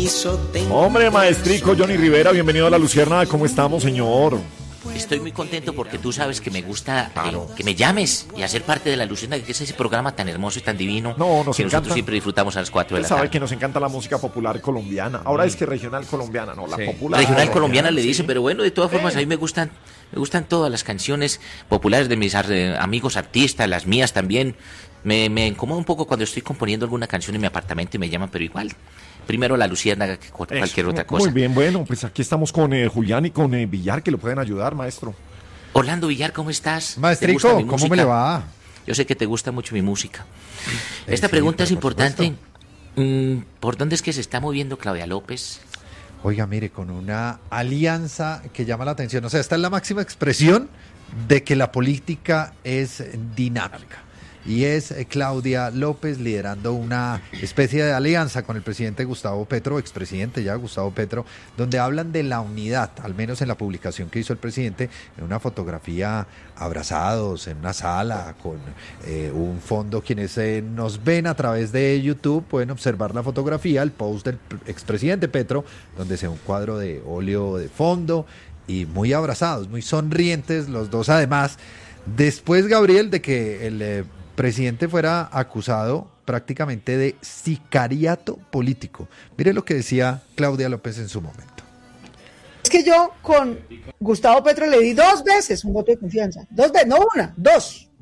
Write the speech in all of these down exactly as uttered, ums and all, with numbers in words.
Hombre, maestrico Johnny Rivera, bienvenido a La Luciérnaga. ¿Cómo estamos, señor? Estoy muy contento porque tú sabes que me gusta claro. eh, que me llames y hacer parte de La Luciérnaga, que es ese programa tan hermoso y tan divino no, nos que encanta. Nosotros siempre disfrutamos a las cuatro de la sabe tarde. Que nos encanta la música popular colombiana. Ahora mm. es que regional colombiana, no, la sí. popular. Regional colombiana le dicen, sí. pero bueno, de todas formas, sí. a mí me gustan, me gustan todas las canciones populares de mis eh, amigos artistas, las mías también. Me, me incomoda un poco cuando estoy componiendo alguna canción en mi apartamento y me llaman, pero igual. Primero La Luciérnaga que cualquier Eso, otra cosa. Muy bien, bueno, pues aquí estamos con eh, Julián y con eh, Villar, que lo pueden ayudar, maestro. Orlando Villar, ¿cómo estás? Maestrico, ¿cómo me le va? Yo sé que te gusta mucho mi música. Esta eh, pregunta sí, es importante. Mm, ¿Por dónde es que se está moviendo Claudia López? Oiga, mire, con una alianza que llama la atención. O sea, esta es la máxima expresión de que la política es dinámica. Y es Claudia López liderando una especie de alianza con el presidente Gustavo Petro, expresidente ya Gustavo Petro, donde hablan de la unidad, al menos en la publicación que hizo el presidente, en una fotografía abrazados en una sala con eh, un fondo. Quienes eh, nos ven a través de YouTube pueden observar la fotografía, el post del expresidente Petro, donde se ve un cuadro de óleo de fondo y muy abrazados, muy sonrientes los dos además. Después, Gabriel, de que el eh, presidente fuera acusado prácticamente de sicariato político. Mire lo que decía Claudia López en su momento. Es que yo con Gustavo Petro le di dos veces un voto de confianza. Dos veces, no una, dos.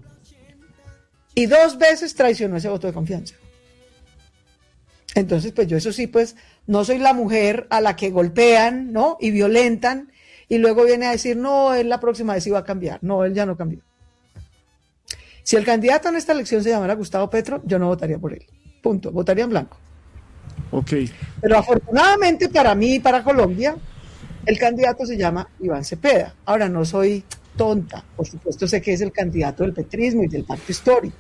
Y dos veces traicionó ese voto de confianza. Entonces, pues yo eso sí, pues no soy la mujer a la que golpean, ¿no? Y violentan, y luego viene a decir, no, él la próxima vez iba a cambiar. No, él ya no cambió. Si el candidato en esta elección se llamara Gustavo Petro, yo no votaría por él. Punto. Votaría en blanco. Ok. Pero afortunadamente para mí y para Colombia, el candidato se llama Iván Cepeda. Ahora, no soy tonta. Por supuesto sé que es el candidato del petrismo y del pacto histórico.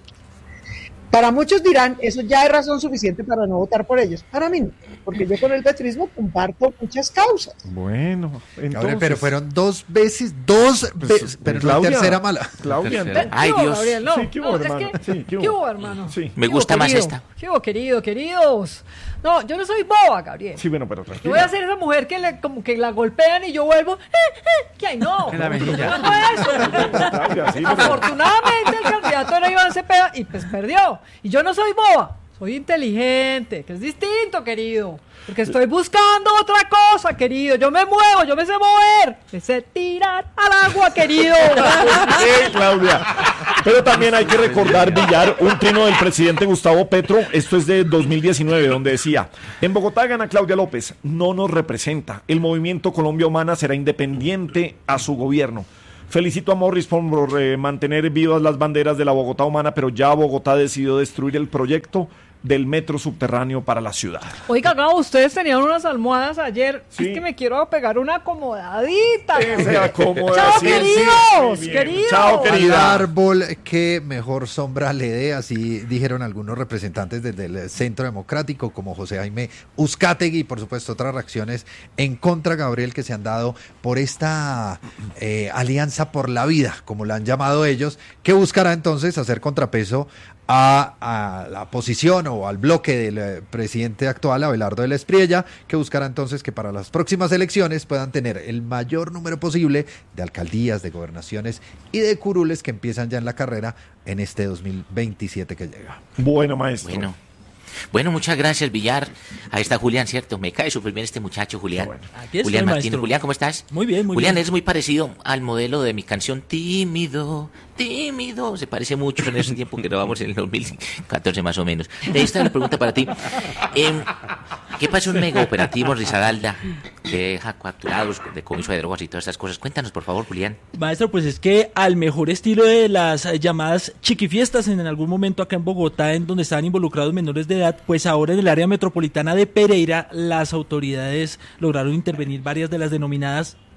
Para muchos dirán, eso ya es razón suficiente para no votar por ellos. Para mí no, porque yo con el petrismo comparto muchas causas. Bueno, entonces... Gabriel, pero fueron dos veces, dos pues, veces, pero Claudia, no la tercera mala. Claudia, tercera. Ay, ¿Qué hubo, Dios. Gabriel? No, sí, ¿qué hubo, no, hermano? Es que, Sí, ¿qué hubo, ¿qué hubo, hermano? Sí. Me gusta ¿Qué hubo, más querido? esta. ¿Qué hubo, querido, queridos? No, yo no soy boba, Gabriel. Sí, bueno, pero tranquilo. Yo voy a ser esa mujer que le, como que la golpean y yo vuelvo, eh, eh, que ay, no. En la mejilla. No es eso. Afortunadamente el candidato era Iván Cepeda y pues perdió. Y yo no soy boba. Soy inteligente, que es distinto, querido. Porque estoy buscando otra cosa, querido. Yo me muevo, yo me sé mover. Me sé tirar al agua, querido. Sí, Claudia. Pero también hay que recordar, Villar, un trino del presidente Gustavo Petro. Esto es de dos mil diecinueve, donde decía: en Bogotá gana Claudia López, no nos representa. El movimiento Colombia Humana será independiente a su gobierno. Felicito a Morris por eh, mantener vivas las banderas de la Bogotá Humana, pero ya Bogotá decidió destruir el proyecto del metro subterráneo para la ciudad. Oiga, Gabo, ustedes tenían unas almohadas ayer. Sí. Es que me quiero pegar una acomodadita. Se acomoda. Chao, Sí, queridos, sí, queridos. Chao, Al querida. árbol que mejor sombra le dé, así dijeron algunos representantes desde el Centro Democrático, como José Jaime Uzcategui, y por supuesto otras reacciones en contra, Gabriel, que se han dado por esta eh, alianza por la vida, como la han llamado ellos, que buscará entonces hacer contrapeso A, a la posición o al bloque del eh, presidente actual, Abelardo de la Espriella, que buscará entonces que para las próximas elecciones puedan tener el mayor número posible de alcaldías, de gobernaciones y de curules que empiezan ya en la carrera en este dos mil veintisiete que llega. Bueno, maestro. Bueno. Bueno, muchas gracias, Villar. Ahí está Julián, ¿cierto? Me cae súper bien este muchacho, Julián. Bueno. Aquí estoy, Julián Martínez. maestro. Julián, ¿cómo estás? Muy bien, muy Julián, bien. eres muy parecido al modelo de mi canción Tímido, Tímido. Se parece mucho en ese tiempo que grabamos en el dos mil catorce más o menos. Esta es la pregunta para ti. Eh, ¿Qué pasó en mega operativo Risaralda que deja capturados de comiso de drogas y todas estas cosas? Cuéntanos, por favor, Julián. Maestro, pues es que al mejor estilo de las eh, llamadas chiquifiestas en algún momento acá en Bogotá, en donde estaban involucrados menores de edad, pues ahora en el área metropolitana de Pereira las autoridades lograron intervenir varias de las denominadas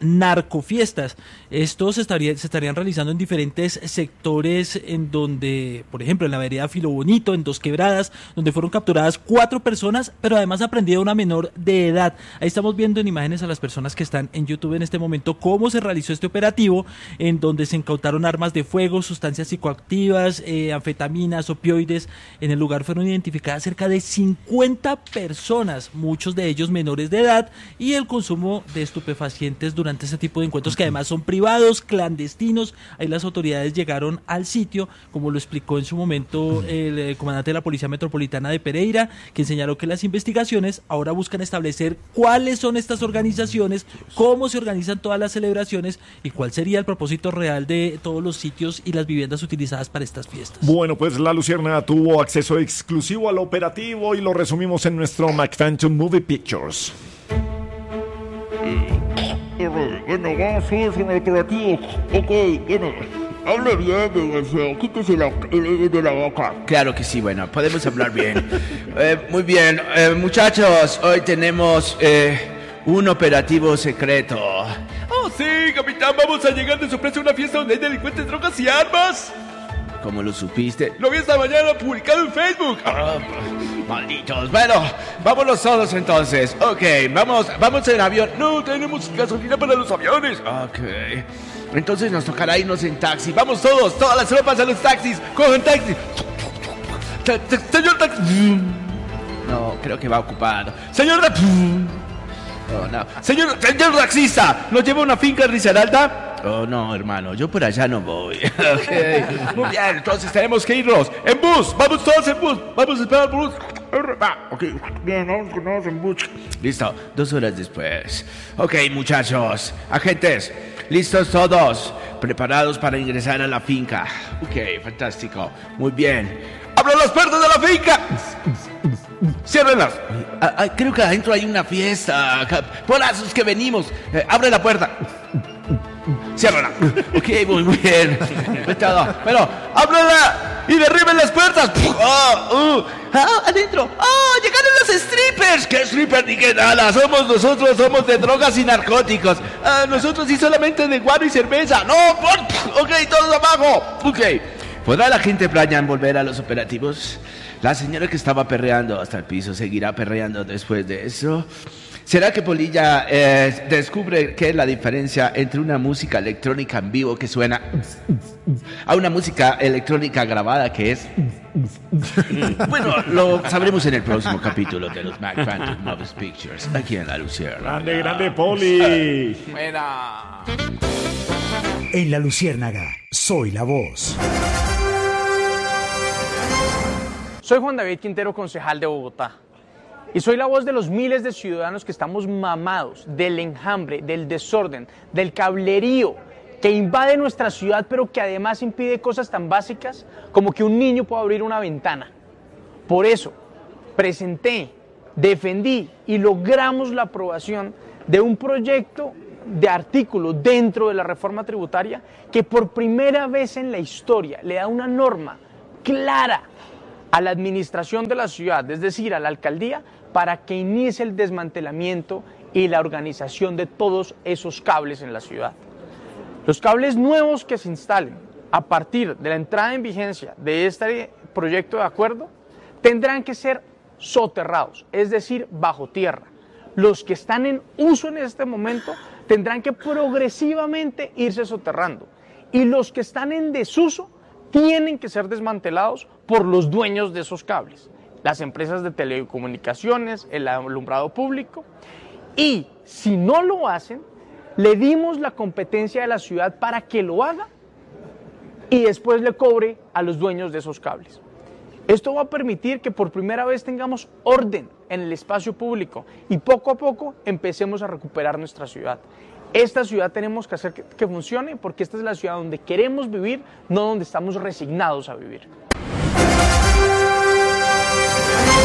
narcofiestas. Estos se, estaría, se estarían realizando en diferentes sectores en donde, por ejemplo, en la vereda Filo Bonito, en Dos Quebradas, donde fueron capturadas cuatro personas, pero además aprendida una menor de edad. Ahí estamos viendo en imágenes a las personas que están en YouTube en este momento cómo se realizó este operativo, en donde se incautaron armas de fuego, sustancias psicoactivas, eh, anfetaminas, opioides. En el lugar fueron identificadas cerca de cincuenta personas, muchos de ellos menores de edad, y el consumo de estupefacientes durante ese tipo de encuentros que además son privados, clandestinos. Ahí las autoridades llegaron al sitio, como lo explicó en su momento el, el comandante de la Policía Metropolitana de Pereira, que señaló que las investigaciones ahora buscan establecer cuáles son estas organizaciones, cómo se organizan todas las celebraciones y cuál sería el propósito real de todos los sitios y las viviendas utilizadas para estas fiestas. Bueno, pues La Luciérnaga tuvo acceso exclusivo al operativo y lo resumimos en nuestro McPhantom Movie Pictures. Hable bien, dígase, quítese la, de la boca. Claro que sí, bueno, podemos hablar bien. eh, muy bien, eh, muchachos, hoy tenemos eh, un operativo secreto. Oh, sí, capitán, vamos a llegar de sorpresa a una fiesta donde hay delincuentes, drogas y armas. ¿Cómo lo supiste? Lo vi esta mañana publicado en Facebook. Oh, malditos. Bueno, vámonos todos entonces. Ok, vamos, vamos en avión. No tenemos gasolina para los aviones. Ok. Entonces nos tocará irnos en taxi. Vamos todos, todas las tropas a los taxis. Cogen taxi. Señor taxi. No, creo que va ocupado. Señor taxi. Oh, no. Señor, señor taxista, ¿nos lleva a una finca en Risaralda? Oh, no, hermano, yo por allá no voy. Okay. Muy bien, entonces tenemos que irnos en bus. Vamos todos en bus. Vamos a esperar el bus. Ah, ok, bien, vamos, vamos en bus. Listo, dos horas después. Ok, muchachos, agentes, listos todos, preparados para ingresar a la finca. Ok, fantástico, muy bien. ¡Abran las puertas de la finca! ¡Ciérrenlas! Ah, ah, creo que adentro hay una fiesta. Por eso es que venimos. Eh, abre la puerta. Ciérrala. Ok, muy, muy bien. Bueno, ábranla y derriben las puertas. Oh, uh, ah, adentro. Oh, llegaron los strippers. ¿Qué strippers ni qué nada? Somos nosotros, somos de drogas y narcóticos. Ah, nosotros sí solamente de guaro y cerveza. No, ok, todos abajo. Ok. ¿Podrá la gente Brian volver a los operativos? La señora que estaba perreando hasta el piso seguirá perreando después de eso. ¿Será que Polilla eh, descubre qué es la diferencia entre una música electrónica en vivo que suena a una música electrónica grabada que es... Bueno, lo sabremos en el próximo capítulo de los McPhantom Movie Pictures, aquí en La Luciérnaga. Grande, grande, Poli. Buena. En La Luciérnaga, soy la voz. Soy Juan David Quintero, concejal de Bogotá. Y soy la voz de los miles de ciudadanos que estamos mamados del enjambre, del desorden, del cablerío que invade nuestra ciudad, pero que además impide cosas tan básicas como que un niño pueda abrir una ventana. Por eso, presenté, defendí y logramos la aprobación de un proyecto de artículo dentro de la reforma tributaria que por primera vez en la historia le da una norma clara a la administración de la ciudad, es decir, a la alcaldía, para que inicie el desmantelamiento y la organización de todos esos cables en la ciudad. Los cables nuevos que se instalen a partir de la entrada en vigencia de este proyecto de acuerdo tendrán que ser soterrados, es decir, bajo tierra. Los que están en uso en este momento tendrán que progresivamente irse soterrando y los que están en desuso tienen que ser desmantelados por los dueños de esos cables, las empresas de telecomunicaciones, el alumbrado público, y si no lo hacen, le dimos la competencia de la ciudad para que lo haga y después le cobre a los dueños de esos cables. Esto va a permitir que por primera vez tengamos orden en el espacio público y poco a poco empecemos a recuperar nuestra ciudad. Esta ciudad tenemos que hacer que, que funcione porque esta es la ciudad donde queremos vivir, no donde estamos resignados a vivir.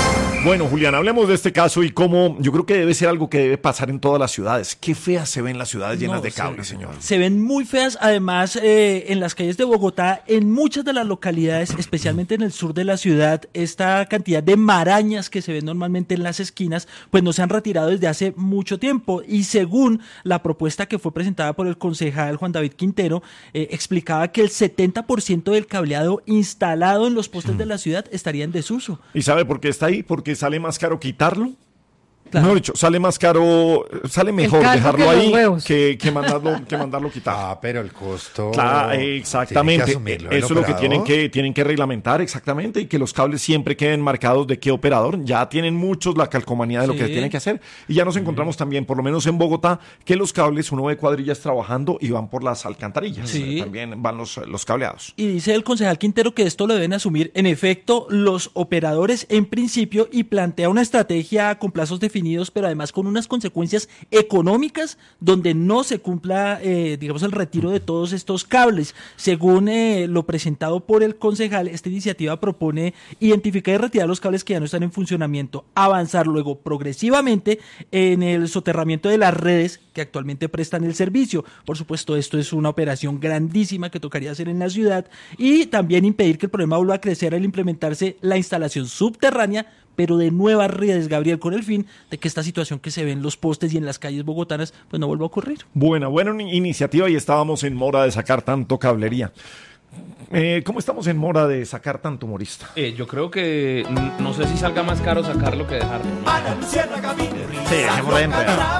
Bueno, Julián, hablemos de este caso y cómo yo creo que debe ser algo que debe pasar en todas las ciudades. Qué feas se ven las ciudades llenas No, de se- cables, señor. Se ven muy feas, además, eh, en las calles de Bogotá, en muchas de las localidades, especialmente en el sur de la ciudad, esta cantidad de marañas que se ven normalmente en las esquinas, pues no se han retirado desde hace mucho tiempo. Y según la propuesta que fue presentada por el concejal Juan David Quintero, eh, explicaba que el setenta por ciento del cableado instalado en los postes de la ciudad estaría en desuso. ¿Y sabe por qué está ahí? Porque sale más caro quitarlo. Mejor dicho, sale más caro, sale mejor caldo dejarlo que los ahí huevos. que, que mandarlo, que mandarlo quitar. Ah, pero el costo. Claro, tiene que exactamente. asumirlo el Eso es lo que operador. tienen que tienen que reglamentar exactamente y que los cables siempre queden marcados de qué operador. Ya tienen muchos la calcomanía de lo Sí. que tienen que hacer y ya nos encontramos también, por lo menos en Bogotá, que los cables uno ve cuadrillas trabajando y van por las alcantarillas. Sí. También van los, los cableados. Y dice el concejal Quintero que esto lo deben asumir en efecto los operadores en principio y plantea una estrategia con plazos definidos, pero además con unas consecuencias económicas donde no se cumpla, eh, digamos, el retiro de todos estos cables. Según eh, lo presentado por el concejal, esta iniciativa propone identificar y retirar los cables que ya no están en funcionamiento, avanzar luego progresivamente en el soterramiento de las redes que actualmente prestan el servicio. Por supuesto, esto es una operación grandísima que tocaría hacer en la ciudad y también impedir que el problema vuelva a crecer al implementarse la instalación subterránea, pero de nuevas redes, Gabriel, con el fin de que esta situación que se ve en los postes y en las calles bogotanas, pues no vuelva a ocurrir. Buena, buena in- iniciativa y estábamos en mora de sacar tanto cablería. Eh, ¿Cómo estamos en mora de sacar tanto humorista? Eh, yo creo que n- no sé si salga más caro sacarlo que dejarlo, ¿no? Sí, dejémosla en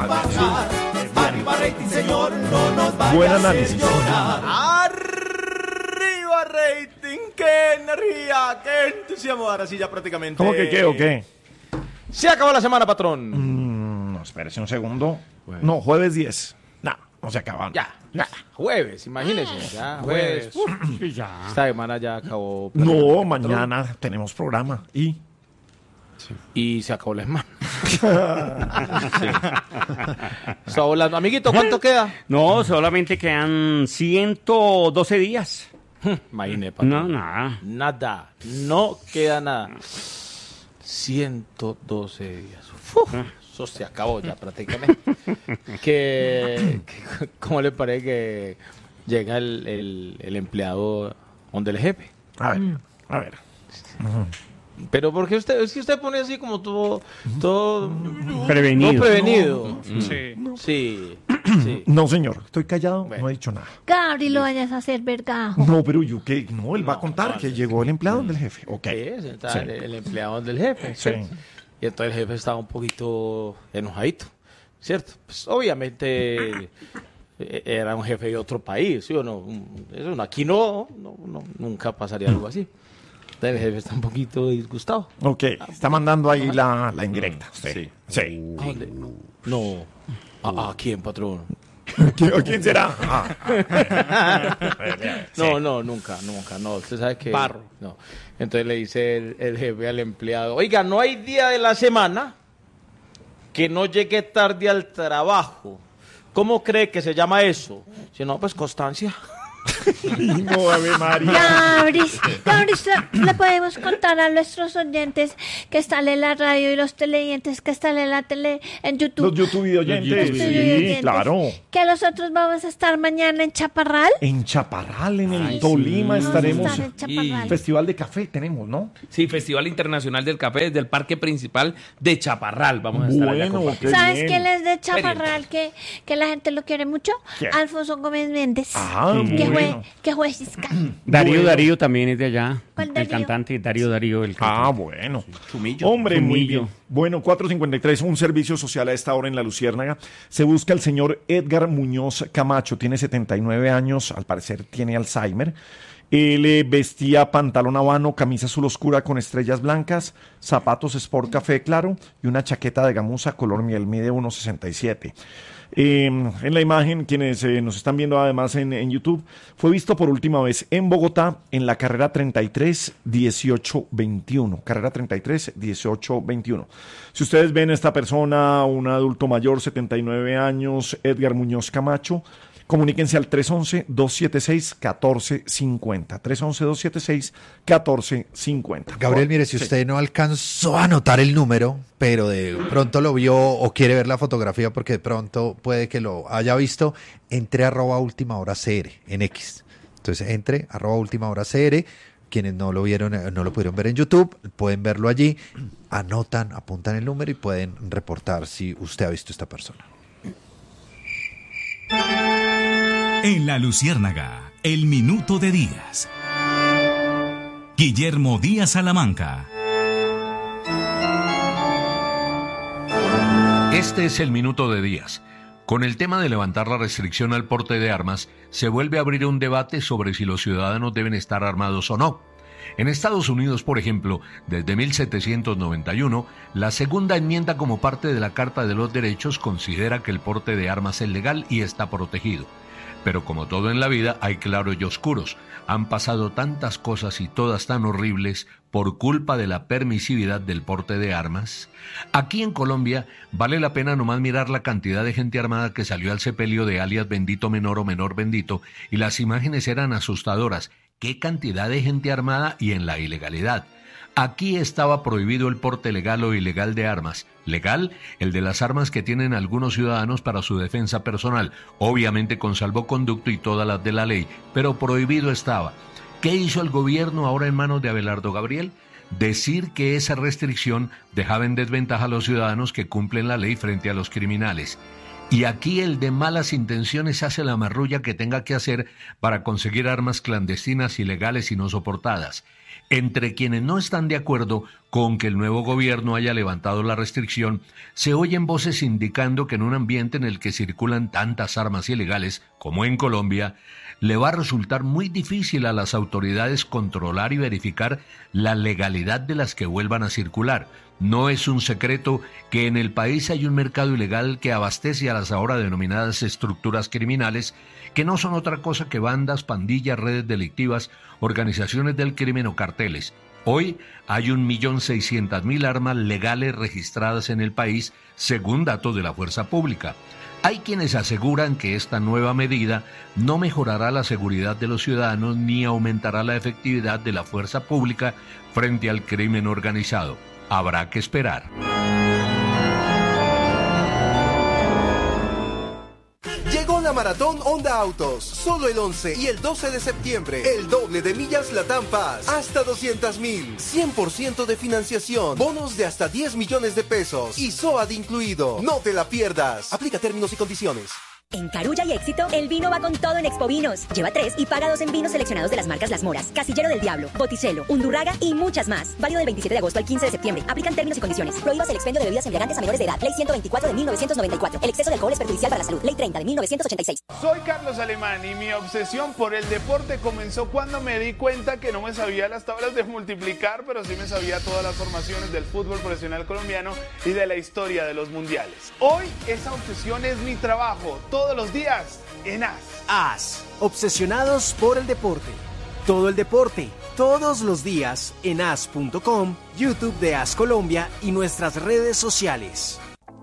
Buen análisis. Arriba rating, qué energía, qué entusiasmo. Ahora sí ya prácticamente. ¿Cómo que qué o qué? Se acabó la semana, patrón. Mm, no, espérese un segundo. No, jueves diez. No, no se acaban. Ya, ya. Jueves, imagínese. Ya, jueves. Jueves. Uf, esta semana ya acabó. No, patrón. mañana tenemos programa. ¿Y? Y se acabó la semana. Sí. Está volando. Amiguito, ¿cuánto queda? No, solamente quedan ciento doce días. Imagínese, patrón. No, nada. Nada. No queda nada. ciento doce días. Uf, eso se acabó ya prácticamente. que, que- ¿Cómo le parece que llega el, el, el empleado donde el jefe? A ver, a ver. Pero porque usted, es que usted pone así como todo, todo Prevenido. todo prevenido. No. Sí. Sí. Sí. No, señor, estoy callado, no he dicho nada. Gabri, lo vayas a hacer vergajo. No, pero yo qué, no, él va a contar que llegó el empleado del jefe. Ok. Sí, está Sí. el, el empleado del jefe. Sí. ¿cierto? Y entonces el jefe estaba un poquito enojadito, ¿cierto? Pues obviamente eh, era un jefe de otro país, ¿sí o no? Eso no, aquí no, no, no, nunca pasaría algo así. Entonces el jefe está un poquito disgustado. Ok, está mandando ahí la, la indirecta. Sí. Sí. ¿A dónde? No. ¿A, a quién, patrón? ¿Quién, o quién será? Ah. No, no, nunca, nunca, no. Usted sabe que... Barro. No. Entonces le dice el, el jefe al empleado, oiga, no hay día de la semana que no llegue tarde al trabajo. ¿Cómo cree que se llama eso? Si no, pues constancia. No, Ave María. Gabri, Gabri, le podemos contar a nuestros oyentes que están en la radio y los televidentes que están en la tele, en YouTube. Los YouTube oyentes. Los Sí, televidentes, claro. Que nosotros vamos a estar mañana en Chaparral. En Chaparral, en el Ay, Tolima, sí. estaremos. Vamos a estar en Chaparral. Festival de café tenemos, ¿no? Sí, Festival Internacional del Café desde el Parque Principal de Chaparral. Vamos a estar allá Bueno, compartiendo. qué ¿Sabes bien. quién es de Chaparral que, que la gente lo quiere mucho? ¿Quién? Alfonso Gómez Méndez. Ah, que fue, bueno. que fue fiscal. Darío Bueno. Darío también es de allá. ¿Cuál El Darío? cantante Darío Darío, el Ah, cantante. bueno. Chumillo. Hombre, muy Chumillo. bien. Bueno, cuatro cincuenta y tres, un servicio social a esta hora en La Luciérnaga. Se busca al señor Edgar Muñoz Camacho, tiene setenta y nueve años, al parecer tiene Alzheimer. Él eh, vestía pantalón habano, camisa azul oscura con estrellas blancas, zapatos sport café claro y una chaqueta de gamuza color miel, mide uno sesenta y siete. Eh, en la imagen, quienes eh, nos están viendo además en, en YouTube, fue visto por última vez en Bogotá en la carrera treinta y tres dieciocho veintiuno. Carrera treinta y tres dieciocho veintiuno. Si ustedes ven a esta persona, un adulto mayor, setenta y nueve años, Edgar Muñoz Camacho, Comuníquense al tres once, dos setenta y seis, catorce cincuenta. tres once, dos setenta y seis, catorce cincuenta. Gabriel, mire, si usted no alcanzó a anotar el número, pero de pronto lo vio o quiere ver la fotografía porque de pronto puede que lo haya visto, entre arroba última hora C R en X. Entonces entre arroba última hora C R. Quienes no lo vieron, no lo pudieron ver en YouTube, pueden verlo allí, anotan, apuntan el número y pueden reportar si usted ha visto a esta persona. En La Luciérnaga, el minuto de Díaz. Guillermo Díaz Salamanca. Este es el minuto de Díaz. Con el tema de levantar la restricción al porte de armas, se vuelve a abrir un debate sobre si los ciudadanos deben estar armados o no. En Estados Unidos, por ejemplo, desde mil setecientos noventa y uno, la segunda enmienda como parte de la Carta de los Derechos considera que el porte de armas es legal y está protegido. Pero como todo en la vida, hay claros y oscuros. Han pasado tantas cosas y todas tan horribles por culpa de la permisividad del porte de armas. Aquí en Colombia vale la pena nomás mirar la cantidad de gente armada que salió al sepelio de alias Bendito Menor o Menor Bendito, y las imágenes eran asustadoras. ¡Qué cantidad de gente armada y en la ilegalidad! Aquí estaba prohibido el porte legal o ilegal de armas. Legal, el de las armas que tienen algunos ciudadanos para su defensa personal, obviamente con salvoconducto y todas las de la ley, pero prohibido estaba. ¿Qué hizo el gobierno ahora en manos de Abelardo Gabriel? Decir que esa restricción dejaba en desventaja a los ciudadanos que cumplen la ley frente a los criminales. Y aquí el de malas intenciones hace la marrulla que tenga que hacer para conseguir armas clandestinas, ilegales y no soportadas. Entre quienes no están de acuerdo con que el nuevo gobierno haya levantado la restricción, se oyen voces indicando que en un ambiente en el que circulan tantas armas ilegales como en Colombia, le va a resultar muy difícil a las autoridades controlar y verificar la legalidad de las que vuelvan a circular. No es un secreto que en el país hay un mercado ilegal que abastece a las ahora denominadas estructuras criminales, que no son otra cosa que bandas, pandillas, redes delictivas, organizaciones del crimen o carteles. Hoy hay un millón seiscientas mil armas legales registradas en el país, según datos de la Fuerza Pública. Hay quienes aseguran que esta nueva medida no mejorará la seguridad de los ciudadanos ni aumentará la efectividad de la fuerza pública frente al crimen organizado. Habrá que esperar. Llegó la maratón Honda Autos. Solo el once y el doce de septiembre. El doble de millas Latam Paz. Hasta doscientas mil. cien por ciento de financiación. Bonos de hasta diez millones de pesos. Y S O A D incluido. No te la pierdas. Aplica términos y condiciones. En Carulla y Éxito, el vino va con todo en Expo Vinos. Lleva tres y paga dos en vinos seleccionados de las marcas Las Moras, Casillero del Diablo, Botticello, Undurraga y muchas más. Válido del veintisiete de agosto al quince de septiembre. Aplican términos y condiciones. Prohíbas el expendio de bebidas embriagantes a menores de edad. Ley ciento veinticuatro de mil novecientos noventa y cuatro. El exceso de alcohol es perjudicial para la salud. Ley treinta de mil novecientos ochenta y seis. Soy Carlos Alemán y mi obsesión por el deporte comenzó cuando me di cuenta que no me sabía las tablas de multiplicar, pero sí me sabía todas las formaciones del fútbol profesional colombiano y de la historia de los mundiales. Hoy esa obsesión es mi trabajo. Todos los días en A S. A S, obsesionados por el deporte. Todo el deporte, todos los días en A S punto com, YouTube de A S Colombia y nuestras redes sociales.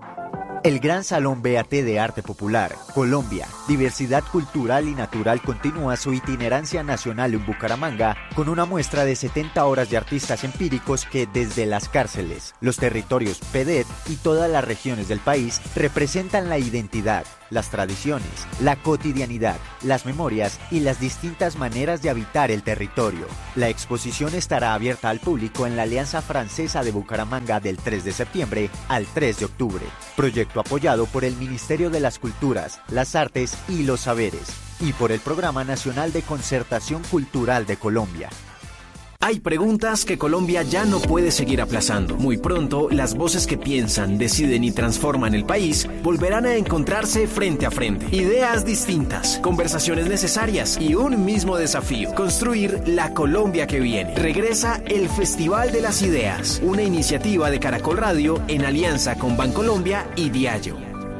El Gran Salón B A T de Arte Popular, Colombia, Diversidad Cultural y Natural continúa su itinerancia nacional en Bucaramanga con una muestra de setenta horas de artistas empíricos que desde las cárceles, los territorios P E D E T y todas las regiones del país representan la identidad, las tradiciones, la cotidianidad, las memorias y las distintas maneras de habitar el territorio. La exposición estará abierta al público en la Alianza Francesa de Bucaramanga del tres de septiembre al tres de octubre. Proyecto apoyado por el Ministerio de las Culturas, las Artes y los Saberes y por el Programa Nacional de Concertación Cultural de Colombia. Hay preguntas que Colombia ya no puede seguir aplazando. Muy pronto, las voces que piensan, deciden y transforman el país volverán a encontrarse frente a frente. Ideas distintas, conversaciones necesarias y un mismo desafío: construir la Colombia que viene. Regresa el Festival de las Ideas, una iniciativa de Caracol Radio en alianza con Bancolombia y Diageo.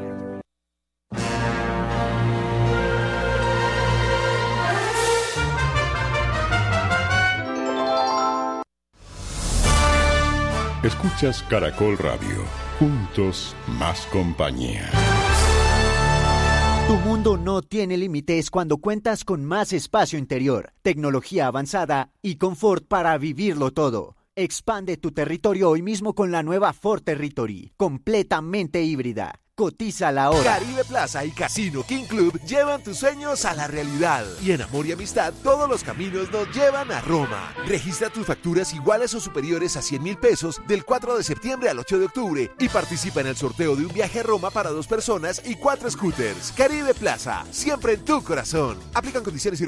Escuchas Caracol Radio. Juntos, más compañía. Tu mundo no tiene límites cuando cuentas con más espacio interior, tecnología avanzada y confort para vivirlo todo. Expande tu territorio hoy mismo con la nueva Ford Territory, completamente híbrida. Cotízala ahora. Caribe Plaza y Casino King Club llevan tus sueños a la realidad. Y en Amor y Amistad, todos los caminos nos llevan a Roma. Registra tus facturas iguales o superiores a cien mil pesos del cuatro de septiembre al ocho de octubre y participa en el sorteo de un viaje a Roma para dos personas y cuatro scooters. Caribe Plaza, siempre en tu corazón. Aplican condiciones y